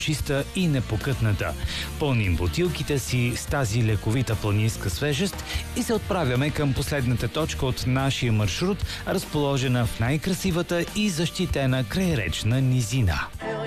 чиста и непокътната. Пълним бутилките си с тази лековита планинска свежест и се отправяме към последната точка от нашия маршрут, разположена в най-красивата и защитена крайречна низина.